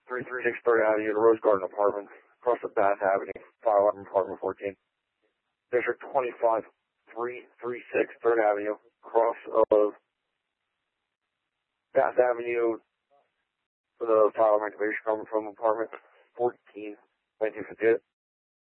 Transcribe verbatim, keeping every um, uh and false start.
three thirty-six third Avenue, the Rose Garden Apartments, across the Bath Avenue, file eleven, apartment fourteen. District twenty-five, three thirty-six third Avenue, across of Bath Avenue, for the file of activation coming from apartment fourteen, nineteen fifty-eight.